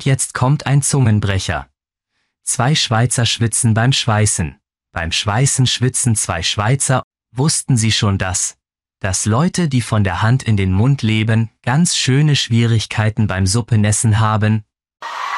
Und jetzt kommt ein Zungenbrecher. 2 Schweizer schwitzen beim Schweißen. Beim Schweißen schwitzen 2 Schweizer. Wussten Sie schon das? Dass Leute, die von der Hand in den Mund leben, ganz schöne Schwierigkeiten beim Suppenessen haben?